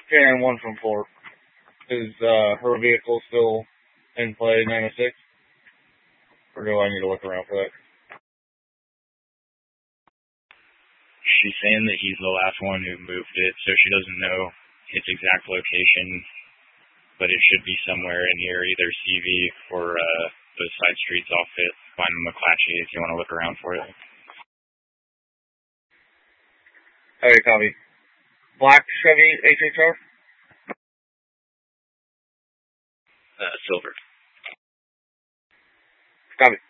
Karen 1 from 4. Is her vehicle still in play, 906? Or do I need to look around for that? She's saying that he's the last one who moved it, so she doesn't know its exact location, but it should be somewhere in here, either CV or those side streets off it, behind McClatchy, if you want to look around for it. Okay, copy. Black Chevy HHR? Silver. Copy.